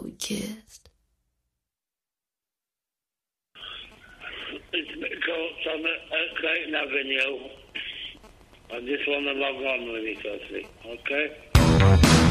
before we kissed. It's Mick Coates on at Clayton Avenue. I just want to log on with it, I think. Okay?